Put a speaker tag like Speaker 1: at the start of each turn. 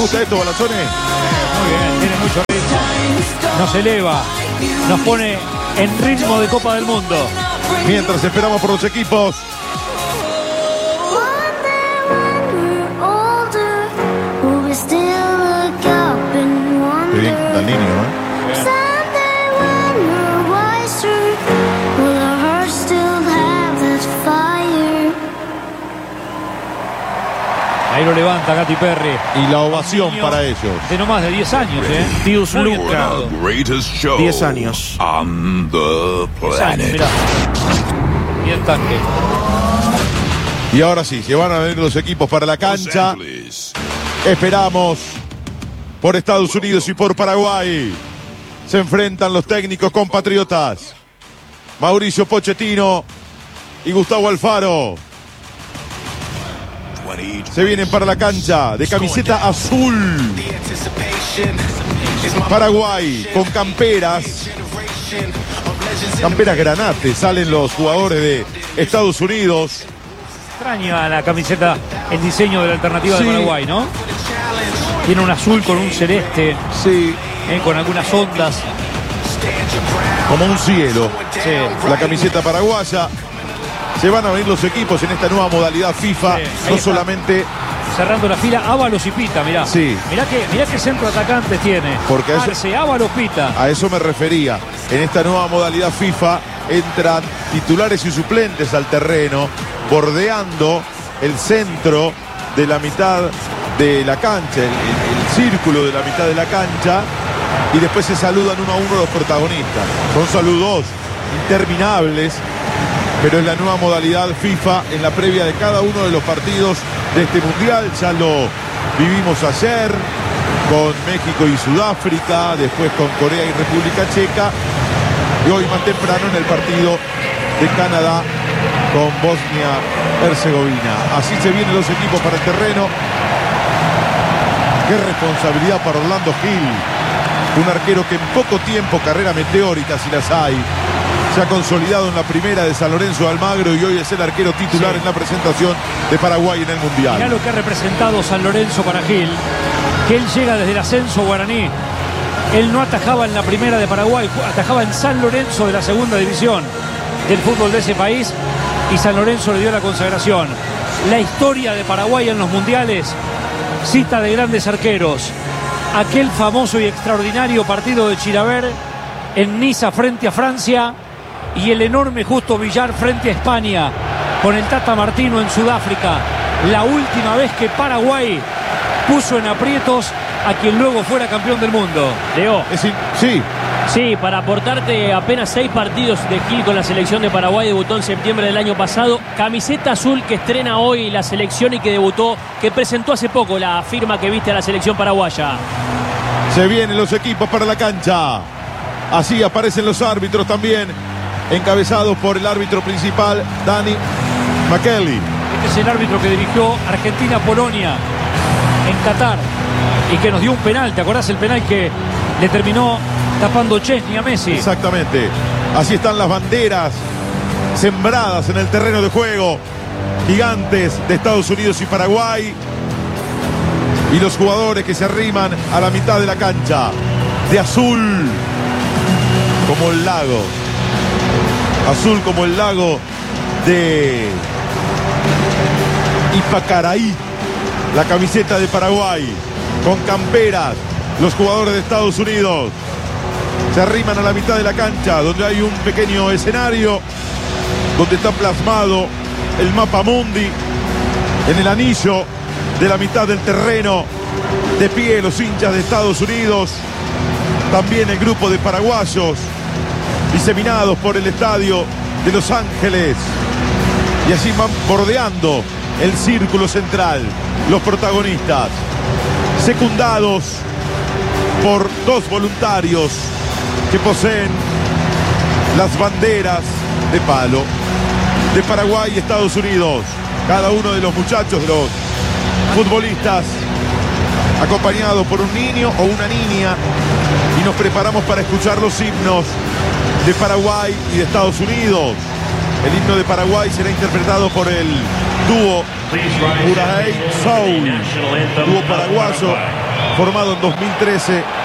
Speaker 1: gusta esto, Balazones?
Speaker 2: Muy bien, tiene mucho ritmo. Nos eleva, nos pone en ritmo de Copa del Mundo.
Speaker 1: Mientras esperamos por los equipos. Qué bien, tan niño,
Speaker 2: Ahí lo levanta Katy Perry.
Speaker 1: Y la ovación para ellos.
Speaker 2: De no más de 10 años,
Speaker 3: Dios
Speaker 2: Muy
Speaker 3: Luca.
Speaker 2: entrenado.
Speaker 3: 10 años.
Speaker 4: On the
Speaker 2: 10 años, mirá. Bien tanque.
Speaker 1: Y ahora sí, se van a venir los equipos para la cancha. Esperamos por Estados Unidos y por Paraguay. Se enfrentan los técnicos compatriotas Mauricio Pochettino y Gustavo Alfaro. Se vienen para la cancha de camiseta azul. Paraguay con camperas. Camperas granate. Salen los jugadores de Estados Unidos.
Speaker 2: Extraña la camiseta, el diseño de la alternativa de Paraguay, ¿no? Tiene un azul con un celeste.
Speaker 1: Sí.
Speaker 2: Con algunas ondas.
Speaker 1: Como un cielo.
Speaker 2: Sí.
Speaker 1: La camiseta paraguaya. Se van a venir los equipos en esta nueva modalidad FIFA.
Speaker 2: Sí,
Speaker 1: No
Speaker 2: está.
Speaker 1: solamente.
Speaker 2: Cerrando la fila, Ábalos y Pita, mirá.
Speaker 1: Sí.
Speaker 2: Mirá qué centro atacante tiene.
Speaker 1: Porque eso-
Speaker 2: Arce, Ábalos, Pita.
Speaker 1: A eso me refería. En esta nueva modalidad FIFA entran titulares y suplentes al terreno, bordeando el centro de la mitad de la cancha, el círculo de la mitad de la cancha, y después se saludan uno a uno los protagonistas. Son saludos interminables, pero es la nueva modalidad FIFA en la previa de cada uno de los partidos de este mundial. Ya lo vivimos ayer con México y Sudáfrica, después con Corea y República Checa, y hoy más temprano en el partido de Canadá con Bosnia-Herzegovina. Así se vienen los equipos para el terreno. Qué responsabilidad para Orlando Gil, un arquero que en poco tiempo, carrera meteórica si las hay, se ha consolidado en la primera de San Lorenzo de Almagro y hoy es el arquero titular en la presentación de Paraguay en el Mundial.
Speaker 2: Mirá lo que ha representado San Lorenzo para Gil, que él llega desde el ascenso guaraní. Él no atajaba en la primera de Paraguay, atajaba en San Lorenzo de la segunda división del fútbol de ese país, y San Lorenzo le dio la consagración. La historia de Paraguay en los mundiales cita de grandes arqueros. Aquel famoso y extraordinario partido de Chilaver en Niza frente a Francia, y el enorme Justo Villar frente a España con el Tata Martino en Sudáfrica. La última vez que Paraguay puso en aprietos a quien luego fuera campeón del mundo.
Speaker 5: Leo.
Speaker 1: Sí.
Speaker 5: Sí, para aportarte apenas 6 partidos de Gil con la selección de Paraguay, debutó en septiembre del año pasado. Camiseta azul que estrena hoy la selección y que debutó, que presentó hace poco la firma que viste a la selección paraguaya.
Speaker 1: Se vienen los equipos para la cancha. Así aparecen los árbitros también, encabezados por el árbitro principal, Dani McKelly.
Speaker 2: Este es el árbitro que dirigió Argentina-Polonia en Qatar y que nos dio un penal. ¿Te acordás el penal que le terminó tapando Chesney a Messi?
Speaker 1: Exactamente. Así están las banderas sembradas en el terreno de juego. Gigantes de Estados Unidos y Paraguay. Y los jugadores que se arriman a la mitad de la cancha. De azul, como el lago. Azul como el lago de Ipacaraí. La camiseta de Paraguay. Con camperas, los jugadores de Estados Unidos. Se arriman a la mitad de la cancha, donde hay un pequeño escenario, donde está plasmado el mapa mundi en el anillo de la mitad del terreno. De pie los hinchas de Estados Unidos, también el grupo de paraguayos diseminados por el estadio de Los Ángeles, y así van bordeando el círculo central los protagonistas, secundados por 2 voluntarios que poseen las banderas de palo de Paraguay y Estados Unidos. Cada uno de los muchachos, de los futbolistas, acompañado por un niño o una niña, y nos preparamos para escuchar los himnos de Paraguay y de Estados Unidos. El himno de Paraguay será interpretado por el dúo Uraey Soul, dúo paraguayo formado en 2013